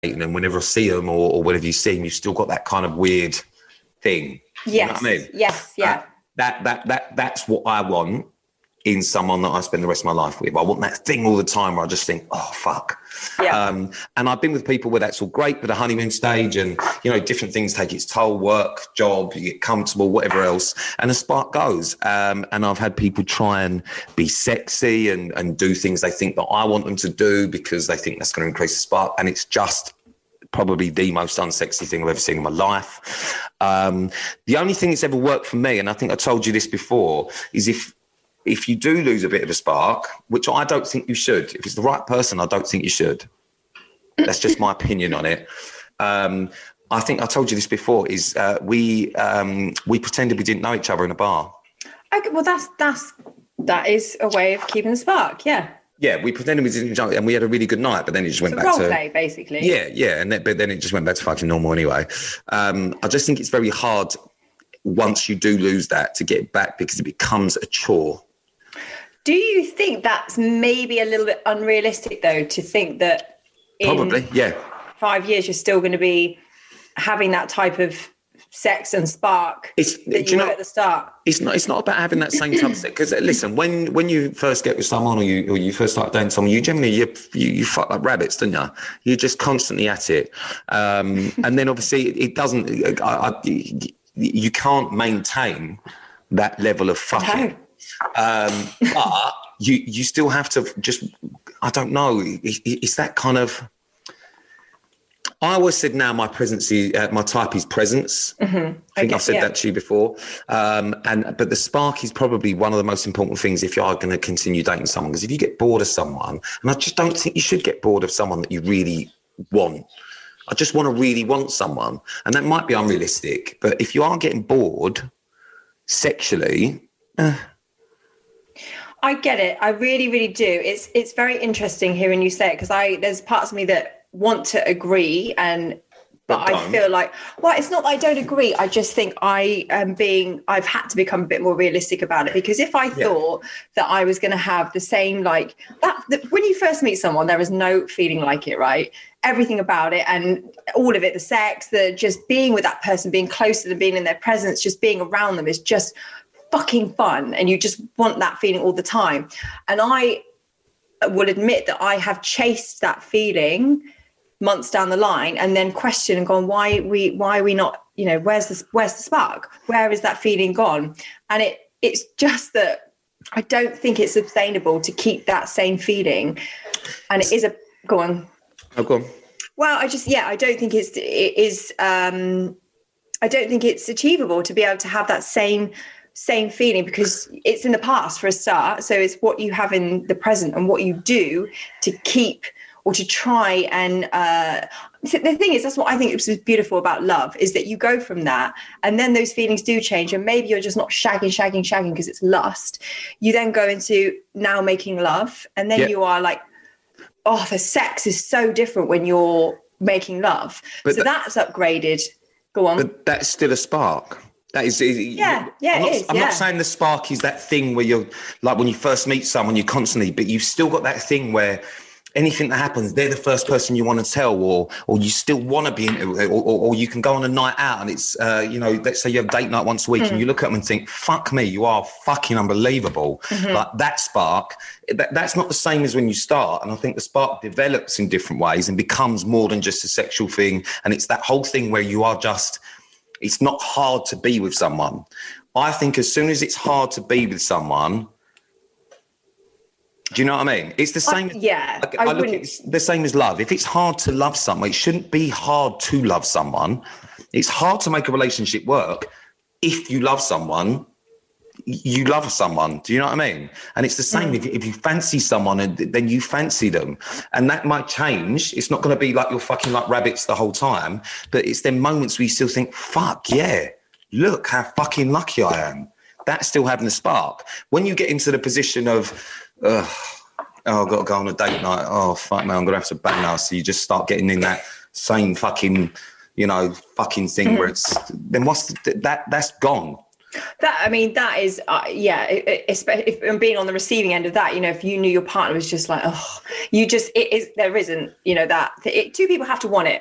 and whenever I see them or whenever you see them, you've still got that kind of weird thing. Yes. You know what I mean? Yes. Yeah. That's what I want in someone that I spend the rest of my life with. I want that thing all the time where I just think, oh, fuck. Yeah. And I've been with people where that's all great, but the honeymoon stage and, different things take its toll, work, job, you get comfortable, whatever else, and the spark goes. And I've had people try and be sexy and do things they think that I want them to do because they think that's going to increase the spark. And it's just probably the most unsexy thing I've ever seen in my life. The only thing that's ever worked for me, and I think I told you this before, is if you do lose a bit of a spark, which I don't think you should, if it's the right person, I don't think you should. That's just my opinion on it. I think I told you this before, is we pretended we didn't know each other in a bar. Okay, well, that is a way of keeping the spark, yeah. Yeah, we pretended we didn't know, and we had a really good night, but then it just went back to... role play, basically. Yeah, but then it just went back to fucking normal anyway. I just think it's very hard once you do lose that to get it back because it becomes a chore. Do you think that's maybe a little bit unrealistic, though, to think that probably, yeah, 5 years you're still going to be having that type of sex and spark that you were at the start? It's not about having that same type of sex. Because listen, when you first get with someone or you first start dating someone, you generally you fuck like rabbits, don't you? You're just constantly at it, and then obviously it doesn't. You can't maintain that level of fucking. No. But you still have to just, I don't know, it's that kind of, I always said now my type is presence. Mm-hmm. I think I've said that to you before. But the spark is probably one of the most important things if you are going to continue dating someone, because if you get bored of someone, and I just don't think you should get bored of someone that you really want. I just want to really want someone, and that might be unrealistic, but if you are getting bored sexually, I get it. I really, really do. It's very interesting hearing you say it, because there's parts of me that want to agree, but I feel like, well, it's not that I don't agree. I just think I've had to become a bit more realistic about it, because if I thought that I was going to have the same, like that when you first meet someone, there is no feeling like it, right? Everything about it and all of it, the sex, the just being with that person, being close to them, being in their presence, just being around them is just fucking fun, and you just want that feeling all the time. And I will admit that I have chased that feeling months down the line and then questioned and gone, why are we not, where's the spark? Where is that feeling gone? And it's just that I don't think it's sustainable to keep that same feeling. And it is go on. Oh, go on. Well, I don't think I don't think it's achievable to be able to have that same feeling, because it's in the past for a start. So it's what you have in the present and what you do to keep or to try and so the thing is, that's what I think is beautiful about love, is that you go from that and then those feelings do change, and maybe you're just not shagging because it's lust. You then go into now making love, and then you are like, oh, the sex is so different when you're making love. But that's upgraded. Go on. But that's still a spark. That is, I'm not saying the spark is that thing where you're like when you first meet someone, you constantly, but you've still got that thing where anything that happens, they're the first person you want to tell, or you still want to be into it, or you can go on a night out and it's, let's say you have date night once a week and you look at them and think, fuck me, you are fucking unbelievable. Mm-hmm. Like that spark, that's not the same as when you start. And I think the spark develops in different ways and becomes more than just a sexual thing. And it's that whole thing where you are just, it's not hard to be with someone. I think as soon as it's hard to be with someone, do you know what I mean? It's the same. I look at it's the same as love. If it's hard to love someone, it shouldn't be hard to love someone. It's hard to make a relationship work. If you love someone, you love someone. Do you know what I mean? And it's the same if you fancy someone and then you fancy them, and that might change. It's not going to be like you're fucking like rabbits the whole time, but it's them moments where you still think, fuck yeah, look how fucking lucky I am. That's still having a spark. When you get into the position of, I've got to go on a date night. Oh, fuck, man, I'm going to have to bang now. So you just start getting in that same fucking, fucking thing where it's, then that's gone. That is, if I'm being on the receiving end of that, if you knew your partner was just like, there isn't, that two people have to want it.